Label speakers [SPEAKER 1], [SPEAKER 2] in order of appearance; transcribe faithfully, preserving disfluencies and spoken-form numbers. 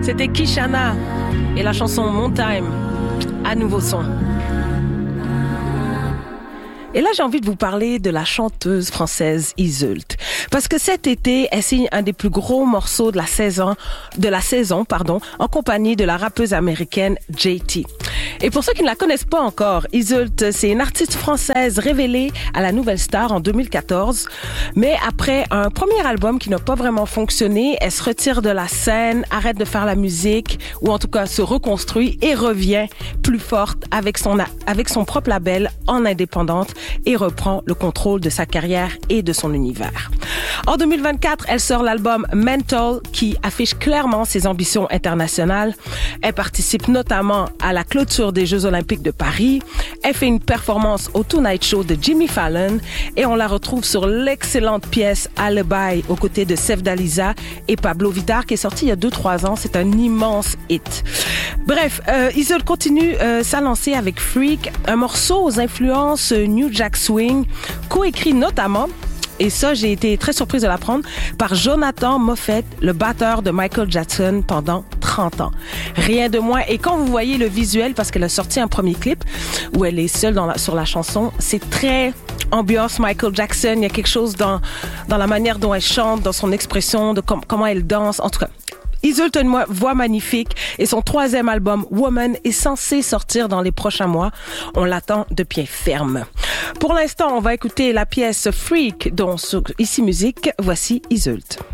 [SPEAKER 1] C'était Kishana et la chanson Mon Time, à nouveau son. Et là, j'ai envie de vous parler de la chanteuse française Yseult. Parce que cet été, elle signe un des plus gros morceaux de la saison, de la saison, pardon, en compagnie de la rappeuse américaine J T. Et pour ceux qui ne la connaissent pas encore, Yseult, c'est une artiste française révélée à la Nouvelle Star en deux mille quatorze. Mais après un premier album qui n'a pas vraiment fonctionné, elle se retire de la scène, arrête de faire la musique, ou en tout cas se reconstruit et revient plus forte avec son, avec son propre label en indépendante et reprend le contrôle de sa carrière et de son univers. En deux mille vingt-quatre, elle sort l'album Mental qui affiche clairement ses ambitions internationales. Elle participe notamment à la clôture des Jeux Olympiques de Paris. Elle fait une performance au Tonight Show de Jimmy Fallon et on la retrouve sur l'excellente pièce Alibi aux côtés de Sefda Liza et Pablo Vittar qui est sorti il y a deux trois ans. C'est un immense hit. Bref, euh, Yseult continue euh, sa lancée avec Freak, un morceau aux influences New Jack Swing, coécrit notamment, et ça j'ai été très surprise de l'apprendre, par Jonathan Moffett, le batteur de Michael Jackson pendant trente ans. Rien de moins. Et quand vous voyez le visuel, parce qu'elle a sorti un premier clip où elle est seule dans la, sur la chanson, c'est très ambiance Michael Jackson. Il y a quelque chose dans, dans la manière dont elle chante, dans son expression, de com- comment elle danse. En tout cas, Yseult a une voix magnifique et son troisième album, Woman, est censé sortir dans les prochains mois. On l'attend de pied ferme. Pour l'instant, on va écouter la pièce Freak, dont sur Ici Musique, voici Yseult.